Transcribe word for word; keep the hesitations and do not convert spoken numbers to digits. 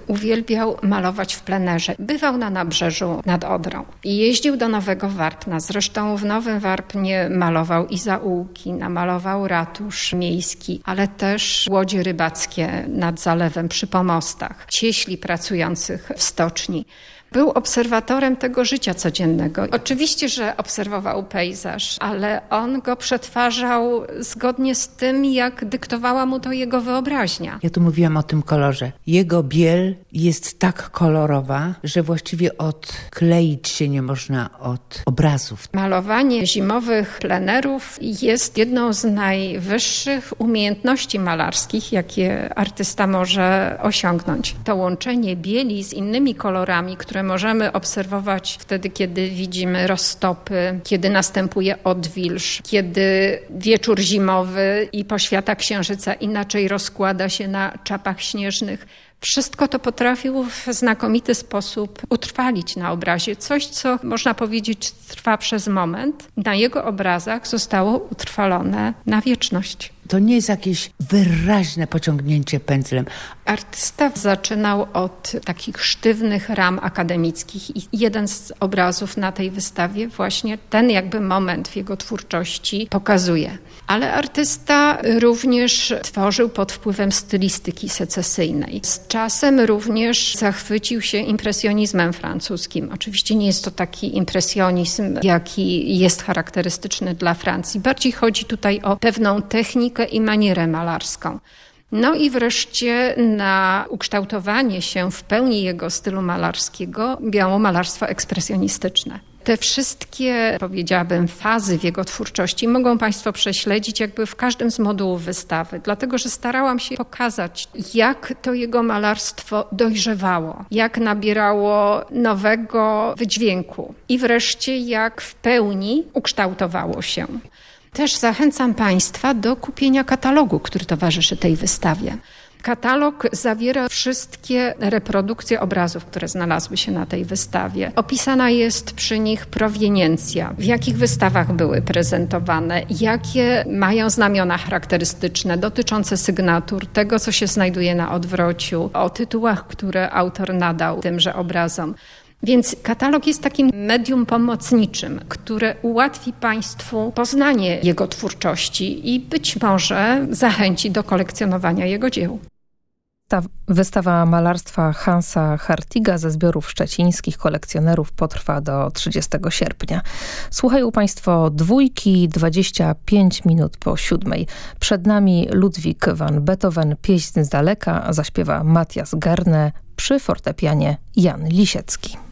uwielbiał malować w plenerze. Bywał na Nabrzeżu nad Odrą i jeździł do Nowego Warpna. Zresztą w Nowym Warpnie malował i zaułki, namalował ratusz miejski, ale też łodzie rybackie nad zalewem przy pomostach, cieśli pracujących w stoczni. Był obserwatorem tego życia codziennego. Oczywiście, że obserwował pejzaż, ale on go przetwarzał zgodnie z tym, jak dyktowała mu to jego wyobraźnia. Ja tu mówiłam o tym kolorze. Jego biel jest tak kolorowa, że właściwie odkleić się nie można od obrazów. Malowanie zimowych plenerów jest jedną z najwyższych umiejętności malarskich, jakie artysta może osiągnąć. To łączenie bieli z innymi kolorami, które możemy obserwować wtedy, kiedy widzimy roztopy, kiedy następuje odwilż, kiedy wieczór zimowy i poświata księżyca inaczej rozkłada się na czapach śnieżnych. Wszystko to potrafił w znakomity sposób utrwalić na obrazie. Coś, co można powiedzieć trwa przez moment, na jego obrazach zostało utrwalone na wieczność. To nie jest jakieś wyraźne pociągnięcie pędzlem. Artysta zaczynał od takich sztywnych ram akademickich i jeden z obrazów na tej wystawie właśnie ten jakby moment w jego twórczości pokazuje. Ale artysta również tworzył pod wpływem stylistyki secesyjnej. Z czasem również zachwycił się impresjonizmem francuskim. Oczywiście nie jest to taki impresjonizm, jaki jest charakterystyczny dla Francji. Bardziej chodzi tutaj o pewną technikę i manierę malarską. No i wreszcie na ukształtowanie się w pełni jego stylu malarskiego miało malarstwo ekspresjonistyczne. Te wszystkie, powiedziałabym, fazy w jego twórczości mogą Państwo prześledzić jakby w każdym z modułów wystawy, dlatego że starałam się pokazać, jak to jego malarstwo dojrzewało, jak nabierało nowego wydźwięku i wreszcie jak w pełni ukształtowało się. Też zachęcam Państwa do kupienia katalogu, który towarzyszy tej wystawie. Katalog zawiera wszystkie reprodukcje obrazów, które znalazły się na tej wystawie. Opisana jest przy nich proweniencja, w jakich wystawach były prezentowane, jakie mają znamiona charakterystyczne dotyczące sygnatur, tego, co się znajduje na odwrociu, o tytułach, które autor nadał tymże obrazom. Więc katalog jest takim medium pomocniczym, które ułatwi Państwu poznanie jego twórczości i być może zachęci do kolekcjonowania jego dzieł. Ta wystawa malarstwa Hansa Hartiga ze zbiorów szczecińskich kolekcjonerów potrwa do trzydziestego sierpnia. Słuchają Państwo Dwójki, dwadzieścia pięć minut po siódmej. Przed nami Ludwig van Beethoven, Pieśń z daleka, zaśpiewa Matthias Gerne, przy fortepianie Jan Lisiecki.